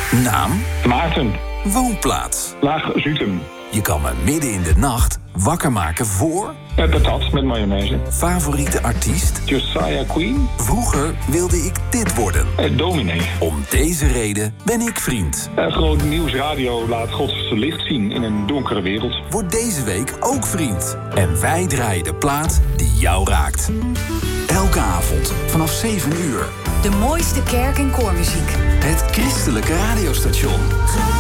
Naam? Maarten. Woonplaats? Laag Zutem. Je kan me midden in de nacht wakker maken voor... Patat met mayonaise. Favoriete artiest? Josiah Queen. Vroeger wilde ik dit worden. Dominee. Om deze reden ben ik vriend. Groot Nieuwsradio laat Gods licht zien in een donkere wereld. Word deze week ook vriend. En wij draaien de plaat die jou raakt. Elke avond vanaf 7 uur. De mooiste kerk- en koormuziek. Het christelijke radiostation.